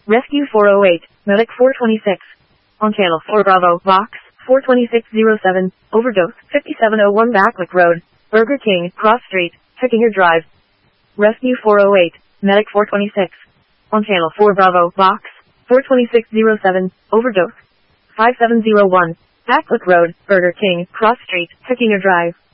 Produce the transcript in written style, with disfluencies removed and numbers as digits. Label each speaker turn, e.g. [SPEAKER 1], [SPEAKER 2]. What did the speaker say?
[SPEAKER 1] Rescue 408, Medic 426. On Channel 4 Bravo, Box 42607, Overdose 5701 Backlick Road, Burger King, Cross Street, Hickinger Drive. Rescue 408, Medic 426. On Channel 4 Bravo, Box 42607, Overdose 5701, Backlick Road, Burger King, Cross Street, Hickinger Drive.